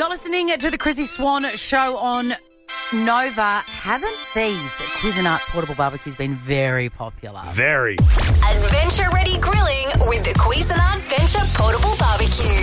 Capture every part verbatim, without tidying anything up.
You're listening to the Chrissy Swan Show on Nova. Haven't these Cuisinart portable barbecues been very popular? Very. Adventure-ready grilling with the Cuisinart Venture Portable Barbecue.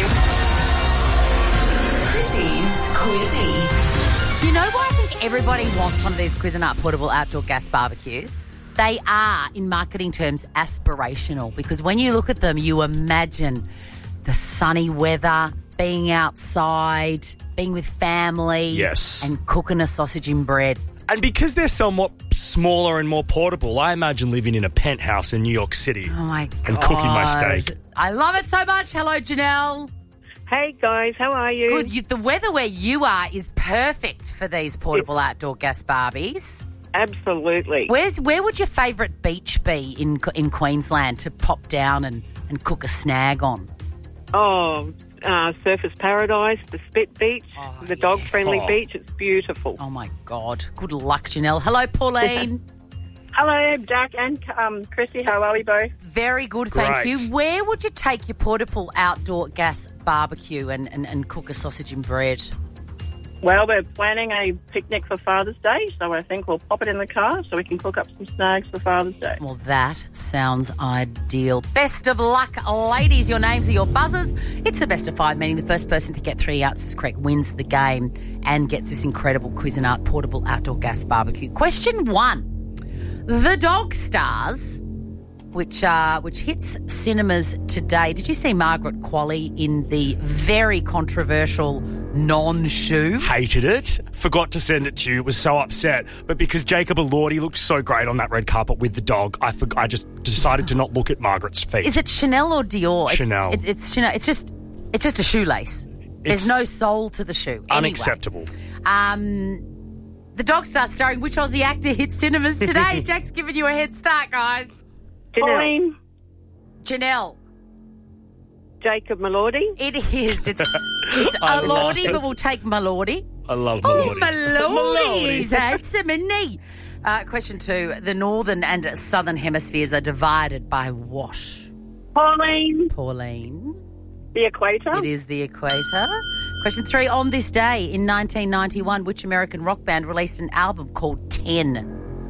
Chrissy's Quizzy. You know why I think everybody wants one of these Cuisinart portable outdoor gas barbecues? They are, in marketing terms, aspirational, because when you look at them, you imagine the sunny weather, being outside, being with family, Yes. and cooking a sausage and bread. And because they're somewhat smaller and more portable, I imagine living in a penthouse in New York City Oh, my God. and cooking my steak. I love it so much. Hello, Janelle. Hey guys, how are you? Good. You, the weather where you are is perfect for these portable outdoor gas barbies. Absolutely. Where's Where would your favourite beach be in in Queensland to pop down and, and cook a snag on? Oh, uh, Surfers Paradise, the Spit Beach, Oh, the dog-friendly yes. Oh. beach. It's beautiful. Oh, my God. Good luck, Janelle. Hello, Pauline. Hello, Jack and um, Chrissy. How are we both? Very good, thank Great. you. Where would you take your portable outdoor gas barbecue and, and, and cook a sausage and bread? Well, we're planning a picnic for Father's Day, so I think we'll pop it in the car so we can cook up some snags for Father's Day. Well, that sounds ideal. Best of luck, ladies. Your names are your buzzers. It's a best of five, meaning the first person to get three answers correct wins the game and gets this incredible Cuisinart portable outdoor gas barbecue. Question one. The Dog Stars, which uh, which hits cinemas today. Did you see Margaret Qualley in the very controversial non-shoe? Hated it. Forgot to send it to you. Was so upset. But because Jacob Elordi looked so great on that red carpet with the dog, I for- I just decided to not look at Margaret's feet. Is it Chanel or Dior? Chanel. It's, it, it's Chanel. It's just it's just a shoelace. There's It's no sole to the shoe. Anyway, unacceptable. Um, the Dog Star starring which Aussie actor hits cinemas today? Jack's giving you a head start, guys. Pauline, Janelle. Jacob Malordi. It is. It's it's I a love lordy, it. but we'll take Malordi. I love Oh, Melody. Malordi. He's handsome, isn't he? Uh, question two. The northern and southern hemispheres are divided by what? Pauline, Pauline. the equator. It is the equator. Question three. On this day in nineteen ninety-one, which American rock band released an album called Ten?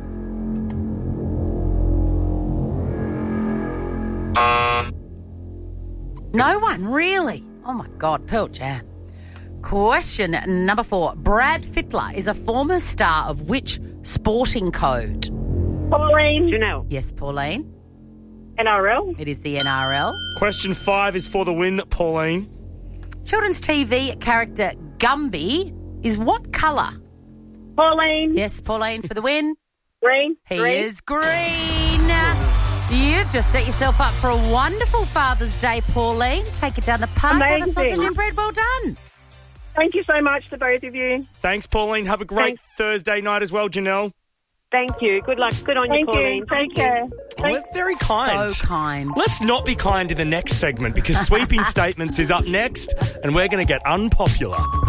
No one, really? Oh, my God. Pearl Jam. Question number four. Brad Fittler is a former star of which sporting code? Pauline, Janelle. Yes, Pauline. N R L. It is the N R L. Question five is for the win, Pauline. Children's T V character Gumby is what colour? Pauline, Yes, Pauline, for the win. green. He green. is green. You've just set yourself up for a wonderful Father's Day, Pauline. Take it down the park. Have a Amazing. sausage and bread. Well done. Thank you so much to both of you. Thanks, Pauline. Have a great Thanks. Thursday night as well, Janelle. Thank you. Good luck. Good on Thank you, Pauline. you. Take care. Oh, they're very kind. So kind. Let's not be kind in the next segment because Sweeping Statements is up next and we're going to get unpopular.